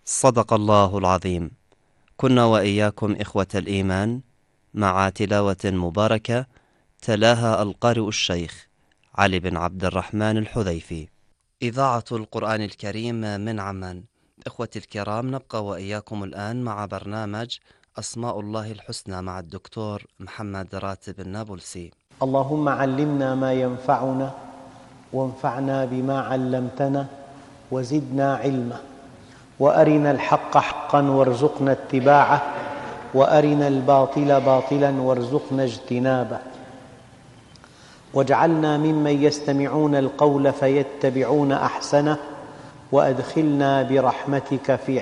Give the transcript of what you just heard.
صدق الله العظيم. كنا وإياكم إخوة الإيمان مع تلاوة مباركة تلاها القارئ الشيخ علي بن عبد الرحمن الحذيفي. إذاعة القرآن الكريم من عمان. إخوتي الكرام، نبقى وإياكم الآن مع برنامج أسماء الله الحسنى مع الدكتور محمد راتب النابلسي. اللهم علمنا ما ينفعنا وانفعنا بما علمتنا وزدنا علما، وأرنا الحق حقا وارزقنا اتباعه، وأرنا الباطل باطلا وارزقنا اجتنابه، واجعلنا ممن يستمعون القول فيتبعون أحسنه، وأدخلنا برحمتك في